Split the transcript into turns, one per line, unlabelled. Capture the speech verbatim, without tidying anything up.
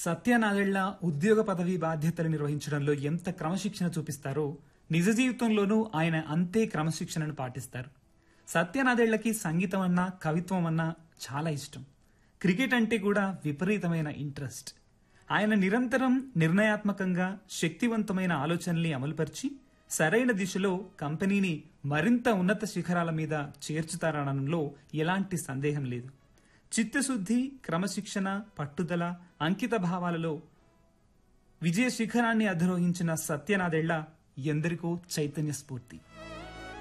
సత్యనాదెళ్ల ఉద్యోగ పదవి బాధ్యతలు నిర్వహించడంలో ఎంత క్రమశిక్షణ చూపిస్తారో నిజ జీవితంలోనూ ఆయన అంతే క్రమశిక్షణను పాటిస్తారు. సత్యనాదెళ్లకి సంగీతం అన్నా కవిత్వం అన్నా చాలా ఇష్టం. క్రికెట్ అంటే కూడా విపరీతమైన ఇంట్రెస్ట్. ఆయన నిరంతరం నిర్ణయాత్మకంగా శక్తివంతమైన ఆలోచనల్ని అమలుపరిచి సరైన దిశలో కంపెనీని మరింత ఉన్నత శిఖరాల మీద చేర్చుతారనడంలో ఎలాంటి సందేహం లేదు. చిత్తశుద్ధి, క్రమశిక్షణ, పట్టుదల, అంకిత భావాలలో విజయ శిఖరాన్ని అధిరోహించిన సత్యనాదెళ్ల ఎందరికో చైతన్య స్ఫూర్తి.